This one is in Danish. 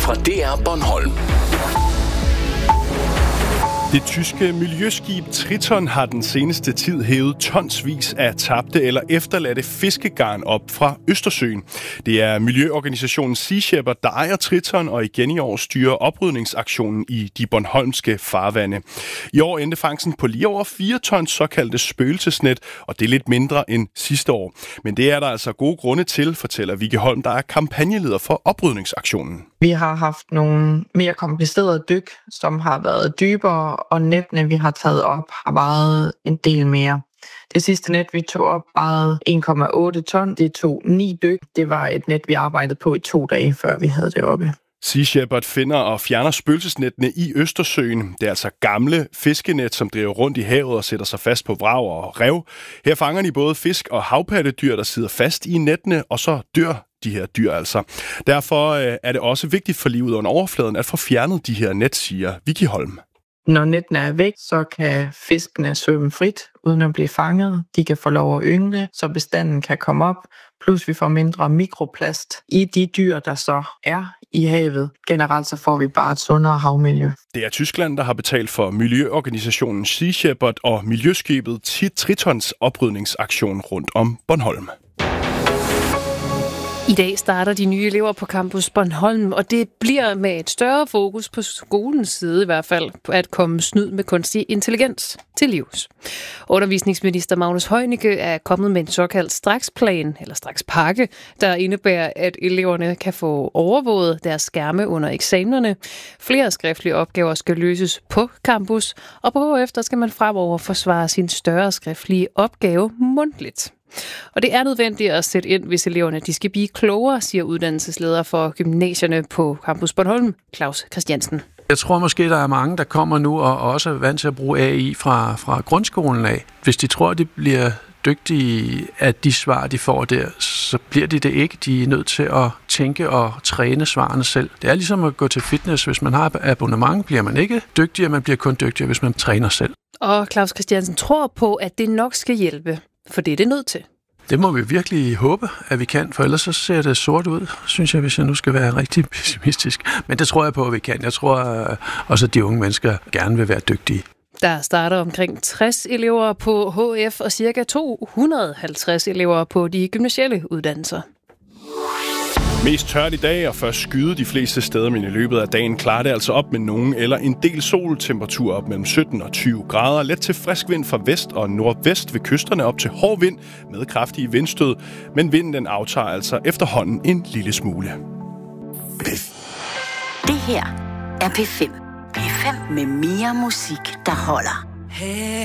fra DR Bornholm. Det tyske miljøskib Triton har den seneste tid hævet tonsvis af tabte eller efterladte fiskegarn op fra Østersøen. Det er miljøorganisationen Sea Shepherd, der ejer Triton, og igen i år styrer oprydningsaktionen i de bornholmske farvande. I år endte fangsten på lige over 4 tons såkaldte spøgelsesnet, og det er lidt mindre end sidste år. Men det er der altså gode grunde til, fortæller Vicky Holm, der er kampagneleder for oprydningsaktionen. Vi har haft nogle mere komplicerede dyk, som har været dybere, og nettene, vi har taget op, har vejet en del mere. Det sidste net, vi tog op, vejede 1,8 ton. Det tog 9 dyk. Det var et net, vi arbejdede på i 2 dage, før vi havde det oppe. Sea Shepherd finder og fjerner spøgelsesnettene i Østersøen. Det er altså gamle fiskenet, som driver rundt i havet og sætter sig fast på vrag og rev. Her fanger de både fisk og havpattedyr, der sidder fast i nettene, og så dør de her dyr altså. Derfor er det også vigtigt for livet under overfladen at få fjernet de her net, siger Vicky Holm. Når nettene er væk, så kan fiskene svømme frit, uden at blive fanget. De kan få lov at yngle, så bestanden kan komme op. Plus vi får mindre mikroplast i de dyr, der så er i havet. Generelt så får vi bare et sundere havmiljø. Det er Tyskland, der har betalt for miljøorganisationen Sea Shepherd og miljøskibet Tritons oprydningsaktion rundt om Bornholm. I dag starter de nye elever på Campus Bornholm, og det bliver med et større fokus på skolens side i hvert fald, på at komme snyd med kunstig intelligens til livs. Undervisningsminister Magnus Heunicke er kommet med en såkaldt straksplan, eller strakspakke, der indebærer, at eleverne kan få overvåget deres skærme under eksamenerne. Flere skriftlige opgaver skal løses på campus, og bagefter skal man fremover forsvare sin større skriftlige opgave mundtligt. Og det er nødvendigt at sætte ind, hvis eleverne de skal blive klogere, siger uddannelsesleder for gymnasierne på Campus Bornholm, Claus Christiansen. Jeg tror måske, der er mange, der kommer nu og også er vant til at bruge AI fra grundskolen af. Hvis de tror, de bliver dygtige af de svar, de får der, så bliver de det ikke. De er nødt til at tænke og træne svarene selv. Det er ligesom at gå til fitness. Hvis man har abonnement, bliver man ikke dygtigere, man bliver kun dygtigere, hvis man træner selv. Og Claus Christiansen tror på, at det nok skal hjælpe, for det er det nødt til. Det må vi virkelig håbe, at vi kan, for ellers så ser det sort ud, synes jeg, hvis jeg nu skal være rigtig pessimistisk. Men det tror jeg på, at vi kan. Jeg tror også, at de unge mennesker gerne vil være dygtige. Der starter omkring 60 elever på HF og ca. 250 elever på de gymnasielle uddannelser. Mest tørt i dag, og først skyde de fleste steder, men i løbet af dagen klarer det altså op med nogen eller en del sol. Temperatur op mellem 17 og 20 grader. Let til frisk vind fra vest og nordvest ved kysterne op til hård vind med kraftige vindstød. Men vinden den aftager altså efterhånden en lille smule. Det her er P5. P5 med mere musik, der holder.